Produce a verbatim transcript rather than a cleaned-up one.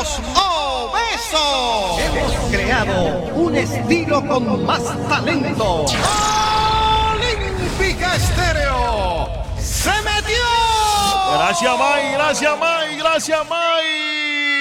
Los Obesos. Hemos creado un estilo con más talento. Olímpica Estéreo se metió. Gracias, May. Gracias, May. Gracias, May.